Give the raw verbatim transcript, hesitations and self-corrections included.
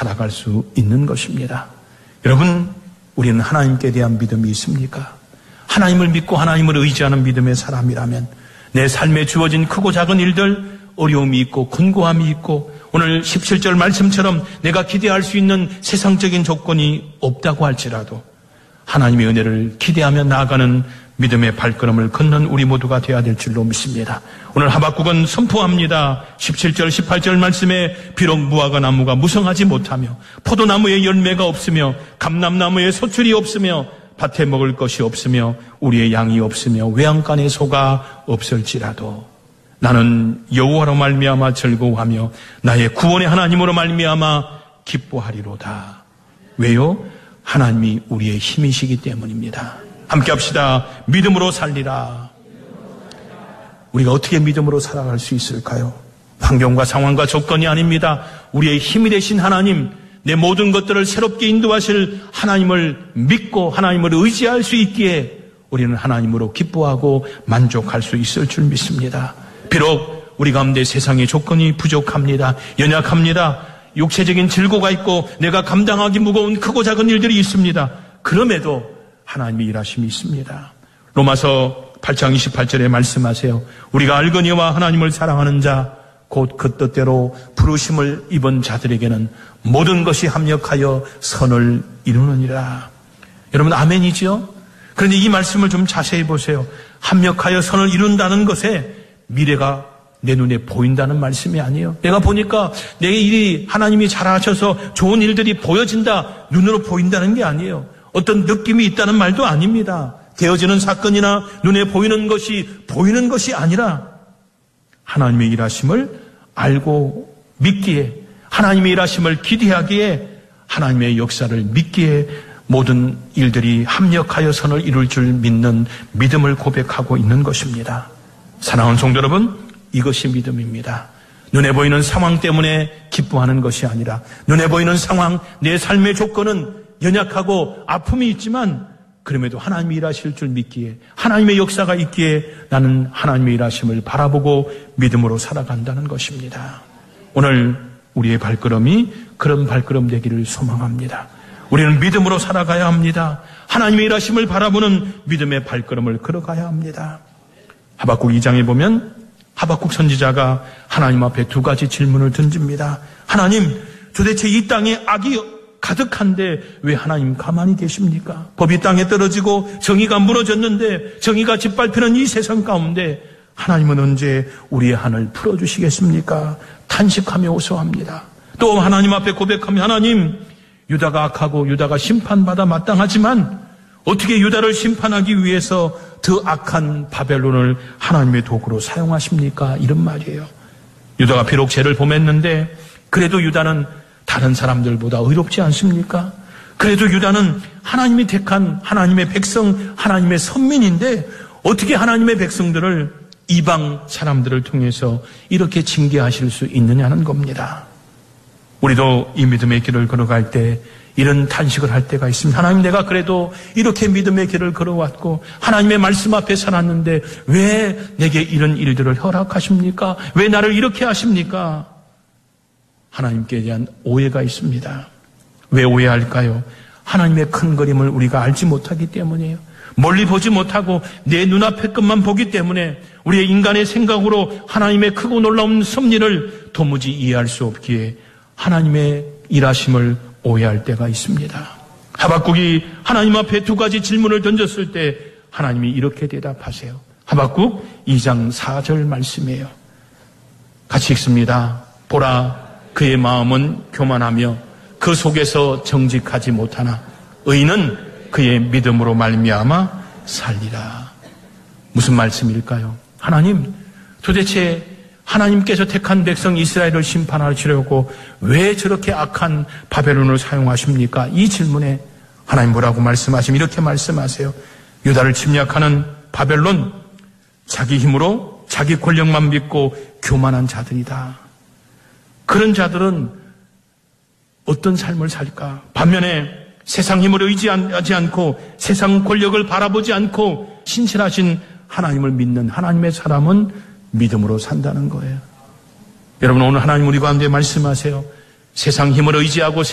살아갈 수 있는 것입니다. 여러분, 우리는 하나님께 대한 믿음이 있습니까? 하나님을 믿고 하나님을 의지하는 믿음의 사람이라면 내 삶에 주어진 크고 작은 일들, 어려움이 있고 곤고함이 있고 오늘 십칠 절 말씀처럼 내가 기대할 수 있는 세상적인 조건이 없다고 할지라도 하나님의 은혜를 기대하며 나아가는 믿음의 발걸음을 걷는 우리 모두가 되어야 될 줄로 믿습니다. 오늘 하박국은 선포합니다. 십칠 절 십팔 절 말씀에 비록 무화과 나무가 무성하지 못하며 포도나무에 열매가 없으며 감람나무에 소출이 없으며 밭에 먹을 것이 없으며 우리의 양이 없으며 외양간에 소가 없을지라도 나는 여호와로 말미암아 즐거워하며 나의 구원의 하나님으로 말미암아 기뻐하리로다. 왜요? 하나님이 우리의 힘이시기 때문입니다. 함께 합시다. 믿음으로 살리라. 우리가 어떻게 믿음으로 살아갈 수 있을까요? 환경과 상황과 조건이 아닙니다. 우리의 힘이 되신 하나님, 내 모든 것들을 새롭게 인도하실 하나님을 믿고 하나님을 의지할 수 있기에 우리는 하나님으로 기뻐하고 만족할 수 있을 줄 믿습니다. 비록 우리 가운데 세상의 조건이 부족합니다. 연약합니다. 육체적인 질고가 있고 내가 감당하기 무거운 크고 작은 일들이 있습니다. 그럼에도 하나님의 일하심이 있습니다. 로마서 팔 장 이십팔 절에 말씀하세요. 우리가 알거니와 하나님을 사랑하는 자 곧 그 뜻대로 부르심을 입은 자들에게는 모든 것이 합력하여 선을 이루느니라. 여러분 아멘이죠? 그런데 이 말씀을 좀 자세히 보세요. 합력하여 선을 이룬다는 것에 미래가 내 눈에 보인다는 말씀이 아니에요. 내가 보니까 내 일이 하나님이 잘하셔서 좋은 일들이 보여진다, 눈으로 보인다는 게 아니에요. 어떤 느낌이 있다는 말도 아닙니다. 되어지는 사건이나 눈에 보이는 것이 보이는 것이 아니라 하나님의 일하심을 알고 믿기에, 하나님의 일하심을 기대하기에, 하나님의 역사를 믿기에 모든 일들이 합력하여 선을 이룰 줄 믿는 믿음을 고백하고 있는 것입니다. 사랑하는 성도 여러분, 이것이 믿음입니다. 눈에 보이는 상황 때문에 기뻐하는 것이 아니라 눈에 보이는 상황, 내 삶의 조건은 연약하고 아픔이 있지만 그럼에도 하나님이 일하실 줄 믿기에, 하나님의 역사가 있기에 나는 하나님의 일하심을 바라보고 믿음으로 살아간다는 것입니다. 오늘 우리의 발걸음이 그런 발걸음 되기를 소망합니다. 우리는 믿음으로 살아가야 합니다. 하나님의 일하심을 바라보는 믿음의 발걸음을 걸어가야 합니다. 하박국 이 장에 보면 하박국 선지자가 하나님 앞에 두 가지 질문을 던집니다. 하나님, 도대체 이 땅에 악이 가득한데 왜 하나님 가만히 계십니까? 법이 땅에 떨어지고 정의가 무너졌는데 정의가 짓밟히는 이 세상 가운데 하나님은 언제 우리의 한을 풀어주시겠습니까? 탄식하며 호소합니다. 또 하나님 앞에 고백하며 하나님, 유다가 악하고 유다가 심판받아 마땅하지만 어떻게 유다를 심판하기 위해서 더 악한 바벨론을 하나님의 도구로 사용하십니까? 이런 말이에요. 유다가 비록 죄를 범했는데 그래도 유다는 다른 사람들보다 의롭지 않습니까? 그래도 유다는 하나님이 택한 하나님의 백성, 하나님의 선민인데 어떻게 하나님의 백성들을 이방 사람들을 통해서 이렇게 징계하실 수 있느냐는 겁니다. 우리도 이 믿음의 길을 걸어갈 때 이런 탄식을 할 때가 있습니다. 하나님, 내가 그래도 이렇게 믿음의 길을 걸어왔고 하나님의 말씀 앞에 살았는데 왜 내게 이런 일들을 허락하십니까? 왜 나를 이렇게 하십니까? 하나님께 대한 오해가 있습니다. 왜 오해할까요? 하나님의 큰 그림을 우리가 알지 못하기 때문이에요. 멀리 보지 못하고 내 눈앞의 것만 보기 때문에 우리의 인간의 생각으로 하나님의 크고 놀라운 섭리를 도무지 이해할 수 없기에 하나님의 일하심을 오해할 때가 있습니다. 하박국이 하나님 앞에 두 가지 질문을 던졌을 때 하나님이 이렇게 대답하세요. 하박국 이 장 사 절 말씀이에요. 같이 읽습니다. 보라, 그의 마음은 교만하며 그 속에서 정직하지 못하나 의인은 그의 믿음으로 말미암아 살리라. 무슨 말씀일까요? 하나님, 도대체 하나님께서 택한 백성 이스라엘을 심판하시려고 왜 저렇게 악한 바벨론을 사용하십니까? 이 질문에 하나님 뭐라고 말씀하시면 이렇게 말씀하세요. 유다를 침략하는 바벨론, 자기 힘으로 자기 권력만 믿고 교만한 자들이다. 그런 자들은 어떤 삶을 살까? 반면에 세상 힘을 의지하지 않고 세상 권력을 바라보지 않고 신실하신 하나님을 믿는 하나님의 사람은 믿음으로 산다는 거예요. 여러분, 오늘 하나님 우리 가운데 말씀하세요. 세상 힘을 의지하고